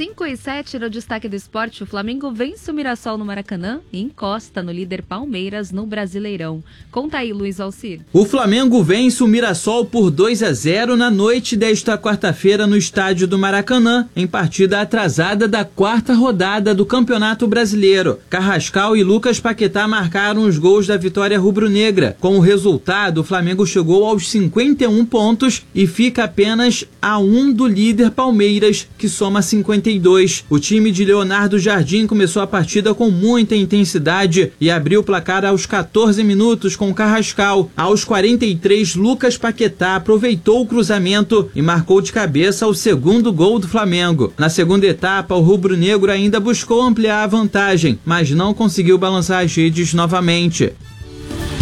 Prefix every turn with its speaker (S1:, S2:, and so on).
S1: 5:07 no destaque do esporte, o Flamengo vence o Mirassol no Maracanã e encosta no líder Palmeiras no Brasileirão. Conta aí, Luiz Alcir.
S2: O Flamengo vence o Mirassol por 2-0 na noite desta quarta-feira no estádio do Maracanã, em partida atrasada da quarta rodada do Campeonato Brasileiro. Carrascal e Lucas Paquetá marcaram os gols da vitória rubro-negra. Com o resultado, o Flamengo chegou aos 51 pontos e fica apenas a 1 do líder Palmeiras, que soma 52. O time de Leonardo Jardim começou a partida com muita intensidade e abriu o placar aos 14 minutos com Carrascal. Aos 43, Lucas Paquetá aproveitou o cruzamento e marcou de cabeça o segundo gol do Flamengo. Na segunda etapa, o rubro-negro ainda buscou ampliar a vantagem, mas não conseguiu balançar as redes novamente.